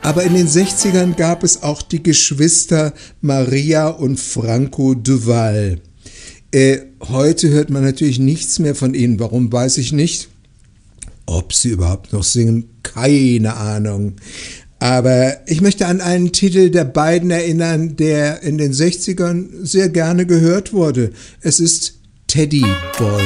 Aber in den 60ern gab es auch die Geschwister Maria und Franco Duval. Heute hört man natürlich nichts mehr von ihnen. Warum, weiß ich nicht. Ob sie überhaupt noch singen, keine Ahnung. Aber ich möchte an einen Titel der beiden erinnern, der in den 60ern sehr gerne gehört wurde. Es ist Teddy Boy.